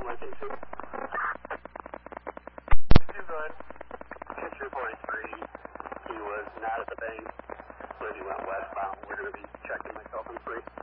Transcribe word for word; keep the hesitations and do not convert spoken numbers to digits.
Lincoln two. two good. two forty-three. He was not at the bank, but he went westbound. We're going to be checking myself in three.